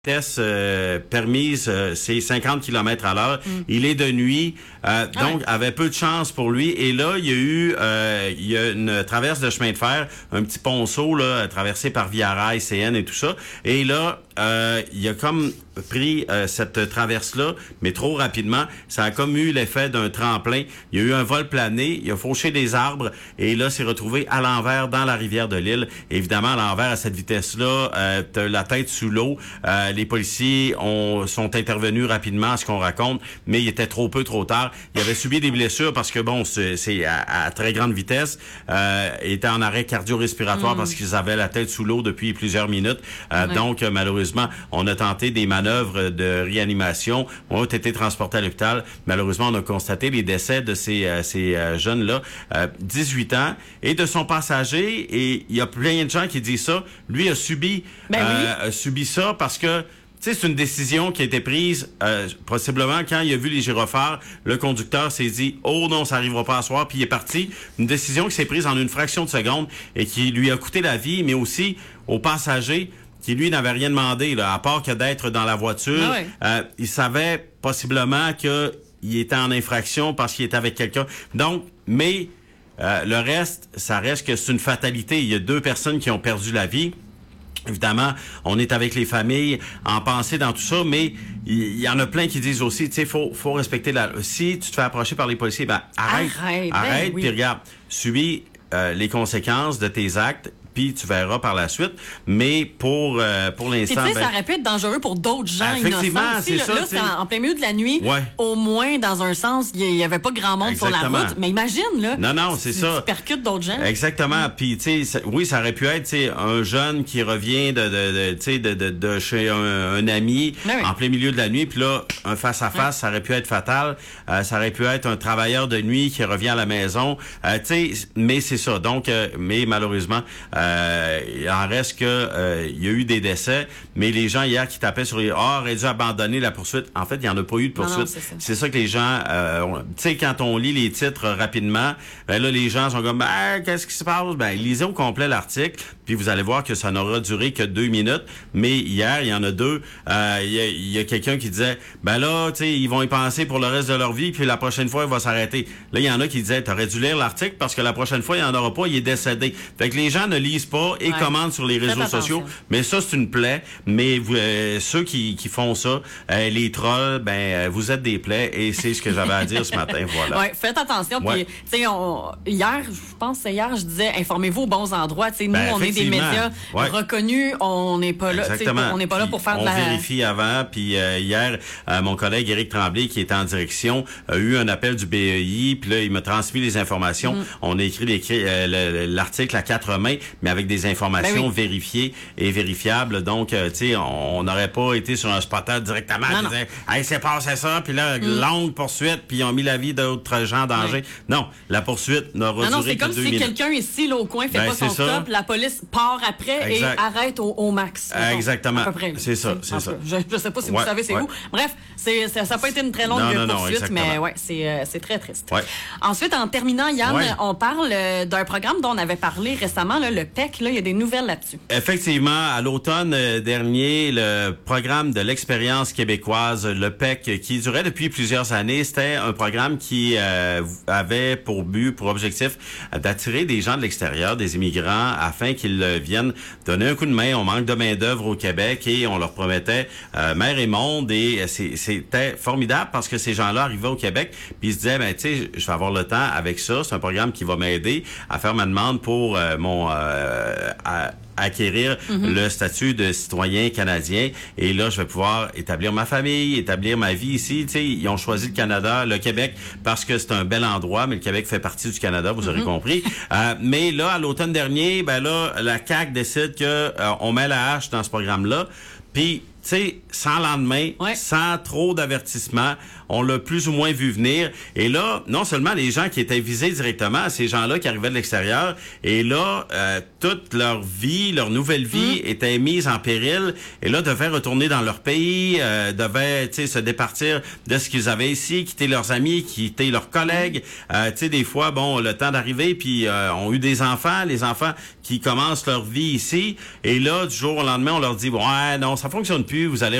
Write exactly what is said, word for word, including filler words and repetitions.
vitesse euh, permise, euh, c'est cinquante kilomètres à l'heure. Mm. Il est de nuit, euh, ah donc ouais. avait peu de chance pour lui. Et là, il y a eu euh, il y a une traverse de chemin de fer, un petit ponceau là, traversé par Via Rail, C N et tout ça. Et là, euh, il a comme pris euh, cette traverse-là, mais trop rapidement. Ça a comme eu l'effet d'un tremplin. Il y a eu un vol plané, il a fauché des arbres et là, s'est retrouvé à l'envers dans la rivière de l'Île. Évidemment, à l'envers, à cette vitesse-là, euh, t'as la tête sous l'eau. Euh, les policiers ont, sont intervenus rapidement, à ce qu'on raconte, mais il était trop peu, trop tard. Il avait subi des blessures parce que, bon, c'est, c'est à, à très grande vitesse. Euh, il était en arrêt cardio-respiratoire mmh. parce qu'ils avaient la tête sous l'eau depuis plusieurs minutes. Euh, ouais. Donc, malheureusement, on a tenté des manœuvres de réanimation, ont été transportés à l'hôpital. Malheureusement, on a constaté les décès de ces, euh, ces euh, jeunes-là, euh, dix-huit ans, et de son passager. Et il y a plein de gens qui disent ça. Lui a subi, ben euh, oui. a subi ça parce que tu sais, c'est une décision qui a été prise, euh, possiblement, quand il a vu les gyrophares, le conducteur s'est dit « Oh non, ça arrivera pas à soir », puis il est parti. Une décision qui s'est prise en une fraction de seconde et qui lui a coûté la vie, mais aussi aux passagers qui, lui, n'avait rien demandé, là, à part que d'être dans la voiture. Ah ouais. euh, il savait possiblement qu'il était en infraction parce qu'il était avec quelqu'un. Donc, mais euh, le reste, ça reste que c'est une fatalité. Il y a deux personnes qui ont perdu la vie. Évidemment, on est avec les familles, en pensée dans tout ça, mais il y, y en a plein qui disent aussi, tu sais, faut, faut respecter la... Si tu te fais approcher par les policiers, ben arrête, arrête, arrête, ben, oui. puis regarde, subis euh, les conséquences de tes actes, puis tu verras par la suite. Mais pour euh, pour l'instant, tu sais, ben, ça aurait pu être dangereux pour d'autres gens effectivement, innocents aussi. c'est Là, ça, là c'est en, en plein milieu de la nuit. Ouais. Au moins, dans un sens, il y avait pas grand monde Exactement. sur la route. Mais imagine, là. Non, non, c'est tu, ça. Tu percutes d'autres gens. Exactement. Mm. Puis, tu sais, oui, ça aurait pu être, tu sais, un jeune qui revient de, de, de tu sais, de, de, de chez un, un ami oui. en plein milieu de la nuit. Puis là, un face à face, ça aurait pu être fatal. Euh, ça aurait pu être un travailleur de nuit qui revient à la maison. Euh, tu sais, mais c'est ça. Donc, euh, mais malheureusement, euh, il en reste que euh, il y a eu des décès, mais les gens hier qui tapaient sur les ah, aurait dû abandonner la poursuite. En fait, il n'y en a pas eu de poursuite. Non, non, c'est, ça. c'est ça que les gens, euh, tu sais, quand on lit les titres rapidement, ben là, les gens sont comme, ben, qu'est-ce qui se passe? Ben, lisez au complet l'article, puis vous allez voir que ça n'aura duré que deux minutes. Mais hier, il y en a deux. Euh, il y a, il y a quelqu'un qui disait, ben là, tu sais, ils vont y penser pour le reste de leur vie, puis la prochaine fois, il va s'arrêter. Là, il y en a qui disaient, t'aurais dû lire l'article parce que la prochaine fois, il n'y en aura pas, il est décédé. Fait que les gens ne lisent pas et ouais. commandent sur les réseaux sociaux. Mais ça, c'est une plaie. Mais vous, euh, ceux qui, qui font ça, euh, les trolls, ben, euh, vous êtes des plaies et c'est ce que j'avais à dire ce matin. Voilà. Ouais, faites attention. Ouais. Puis, tu sais, hier, je pense que hier, je disais, informez-vous aux bons endroits. Tu sais, nous, ben, on est des médias ouais. reconnus. On n'est pas là. On n'est pas là pour faire on de la... vérifie avant. Puis euh, hier, euh, mon collègue Éric Tremblay, qui était en direction, a eu un appel du B E I. Puis là, il m'a transmis les informations. Mm. On a écrit euh, l'article à quatre mains, mais avec des informations ben oui. vérifiées et vérifiables. Donc, euh, tu sais, on n'aurait pas été sur un spotter directement non, qui non. disait « Hey, c'est passé ça », puis là, mm. longue poursuite, puis ils ont mis la vie d'autres gens en danger. Oui. Non, la poursuite n'aura non, duré non, que deux minutes. C'est comme si quelqu'un ici, là, au coin, fait ben, pas son stop, la police part après exact. Et arrête au, au max. Euh, exactement. C'est ça, c'est ça. Je ne sais pas si ouais, vous savez c'est ouais. où. Bref, c'est, ça n'a pas été une très longue non, non, poursuite, non, mais ouais, c'est, euh, c'est très triste. Ouais. Ensuite, en terminant, Yann, ouais. on parle euh, d'un programme dont on avait parlé récemment, là, le P E C. Là, il y a des nouvelles là-dessus. Effectivement, à l'automne dernier, le programme de l'expérience québécoise, le P E C, qui durait depuis plusieurs années, c'était un programme qui euh, avait pour but, pour objectif, d'attirer des gens de l'extérieur, des immigrants, afin qu'ils viennent donner un coup de main. On manque de main-d'œuvre au Québec et on leur promettait euh, mer et monde. Et c'était formidable parce que ces gens-là arrivaient au Québec puis ils se disaient, ben tu sais, je vais avoir le temps avec ça. C'est un programme qui va m'aider à faire ma demande pour euh, mon euh, à, acquérir mm-hmm. le statut de citoyen canadien. Et là, je vais pouvoir établir ma famille, établir ma vie ici. Tu sais, ils ont choisi le Canada, le Québec, parce que c'est un bel endroit, mais le Québec fait partie du Canada, vous mm-hmm. aurez compris. Euh, mais là, à l'automne dernier, ben là, la C A Q décide que euh, on met la hache dans ce programme-là. Puis, tu sais, sans lendemain, ouais. sans trop d'avertissement, on l'a plus ou moins vu venir. Et là, non seulement les gens qui étaient visés directement, ces gens-là qui arrivaient de l'extérieur, et là, euh, toute leur vie, leur nouvelle vie mmh. était mise en péril, et là, devaient retourner dans leur pays, euh, devaient, tu sais, se départir de ce qu'ils avaient ici, quitter leurs amis, quitter leurs collègues. Euh, tu sais, des fois, bon, le temps d'arriver, puis euh, ont eu des enfants, les enfants qui commencent leur vie ici, et là, du jour au lendemain, on leur dit, ouais, non, ça fonctionne plus. puis vous allez